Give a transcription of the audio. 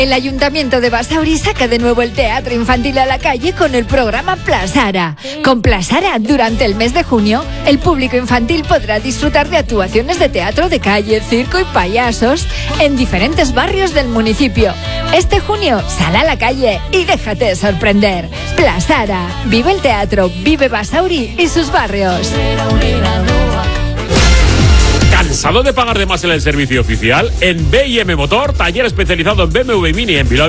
El Ayuntamiento de Basauri saca de nuevo el teatro infantil a la calle con el programa Plasara. Con Plasara, durante el mes de junio, el público infantil podrá disfrutar de actuaciones de teatro de calle, circo y payasos en diferentes barrios del municipio. Este junio, sal a la calle y déjate sorprender. Plasara, vive el teatro, vive Basauri y sus barrios. ¿Cansado de pagar de más en el servicio oficial? En B&M Motor, taller especializado en BMW Mini en Bilbao